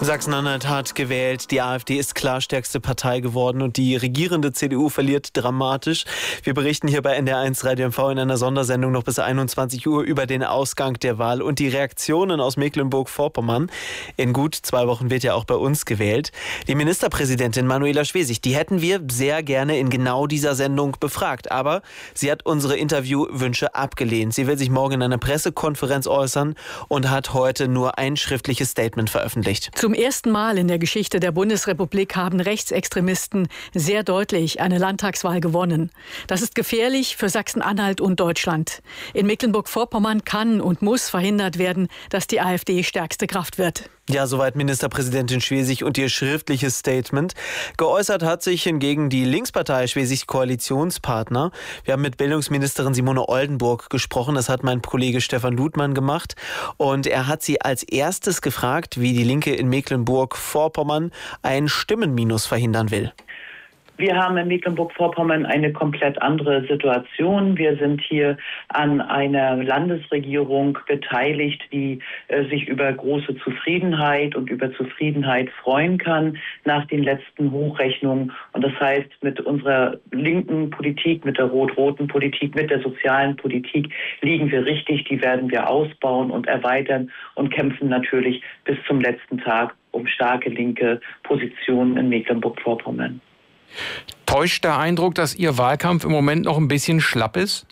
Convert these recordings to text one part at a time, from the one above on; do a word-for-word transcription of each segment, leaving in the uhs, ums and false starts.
Sachsen-Anhalt hat gewählt. Die AfD ist klar stärkste Partei geworden und die regierende C D U verliert dramatisch. Wir berichten hier bei N D R eins Radio M V in einer Sondersendung noch bis einundzwanzig Uhr über den Ausgang der Wahl und die Reaktionen aus Mecklenburg-Vorpommern. In gut zwei Wochen wird ja auch bei uns gewählt. Die Ministerpräsidentin Manuela Schwesig, die hätten wir sehr gerne in genau dieser Sendung befragt. Aber sie hat unsere Interviewwünsche abgelehnt. Sie will sich morgen in einer Pressekonferenz äußern und hat heute nur ein schriftliches Statement veröffentlicht. Zum ersten Mal in der Geschichte der Bundesrepublik haben Rechtsextremisten sehr deutlich eine Landtagswahl gewonnen. Das ist gefährlich für Sachsen-Anhalt und Deutschland. In Mecklenburg-Vorpommern kann und muss verhindert werden, dass die AfD stärkste Kraft wird. Ja, soweit Ministerpräsidentin Schwesig und ihr schriftliches Statement. Geäußert hat sich hingegen die Linkspartei Schwesigs Koalitionspartner. Wir haben mit Bildungsministerin Simone Oldenburg gesprochen. Das hat mein Kollege Stefan Ludmann gemacht. Und er hat sie als erstes gefragt, wie die Linke in Mecklenburg-Vorpommern ein Stimmenminus verhindern will. Wir haben in Mecklenburg-Vorpommern eine komplett andere Situation. Wir sind hier an einer Landesregierung beteiligt, die äh, sich über große Zufriedenheit und über Zufriedenheit freuen kann nach den letzten Hochrechnungen. Und das heißt, mit unserer linken Politik, mit der rot-roten Politik, mit der sozialen Politik liegen wir richtig. Die werden wir ausbauen und erweitern und kämpfen natürlich bis zum letzten Tag um starke linke Positionen in Mecklenburg-Vorpommern. Täuscht der Eindruck, dass Ihr Wahlkampf im Moment noch ein bisschen schlapp ist?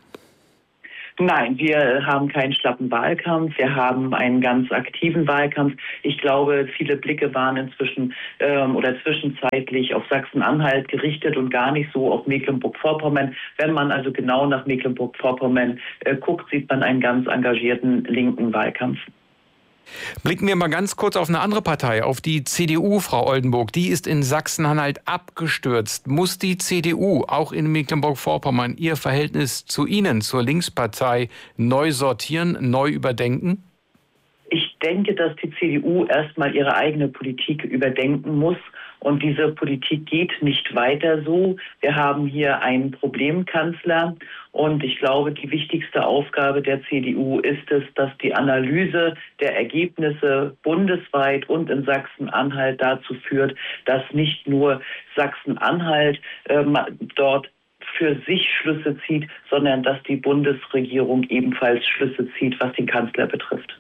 Nein, wir haben keinen schlappen Wahlkampf. Wir haben einen ganz aktiven Wahlkampf. Ich glaube, viele Blicke waren inzwischen ähm, oder zwischenzeitlich auf Sachsen-Anhalt gerichtet und gar nicht so auf Mecklenburg-Vorpommern. Wenn man also genau nach Mecklenburg-Vorpommern äh, guckt, sieht man einen ganz engagierten linken Wahlkampf. Blicken wir mal ganz kurz auf eine andere Partei, auf die C D U, Frau Oldenburg. Die ist in Sachsen-Anhalt abgestürzt. Muss die C D U auch in Mecklenburg-Vorpommern ihr Verhältnis zu Ihnen, zur Linkspartei, neu sortieren, neu überdenken? Ich denke, dass die C D U erstmal ihre eigene Politik überdenken muss. Und diese Politik geht nicht weiter so. Wir haben hier einen Problemkanzler. Und ich glaube, die wichtigste Aufgabe der C D U ist es, dass die Analyse der Ergebnisse bundesweit und in Sachsen-Anhalt dazu führt, dass nicht nur Sachsen-Anhalt äh, dort für sich Schlüsse zieht, sondern dass die Bundesregierung ebenfalls Schlüsse zieht, was den Kanzler betrifft.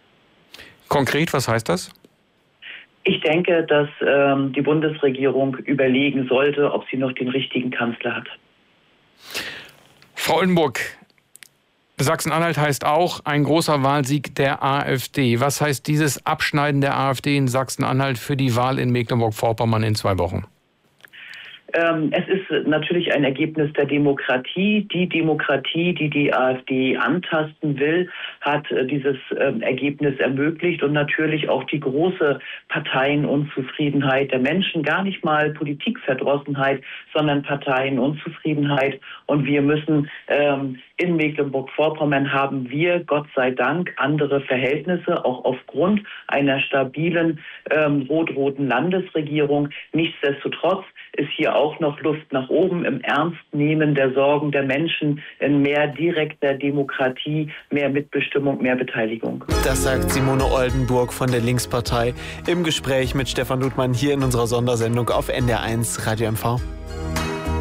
Konkret, was heißt das? Ich denke, dass ähm, die Bundesregierung überlegen sollte, ob sie noch den richtigen Kanzler hat. Frau Oldenburg, Sachsen-Anhalt heißt auch ein großer Wahlsieg der AfD. Was heißt dieses Abschneiden der AfD in Sachsen-Anhalt für die Wahl in Mecklenburg-Vorpommern in zwei Wochen? Es ist natürlich ein Ergebnis der Demokratie. Die Demokratie, die die AfD antasten will, hat dieses Ergebnis ermöglicht und natürlich auch die große Parteienunzufriedenheit der Menschen, gar nicht mal Politikverdrossenheit, sondern Parteienunzufriedenheit. Und wir müssen ähm, in Mecklenburg-Vorpommern haben wir, Gott sei Dank, andere Verhältnisse, auch aufgrund einer stabilen ähm, rot-roten Landesregierung. Nichtsdestotrotz ist hier auch noch Luft nach oben im Ernstnehmen der Sorgen der Menschen, in mehr direkter Demokratie, mehr Mitbestimmung, mehr Beteiligung. Das sagt Simone Oldenburg von der Linkspartei im Gespräch mit Stefan Ludmann hier in unserer Sondersendung auf N D R eins Radio M V.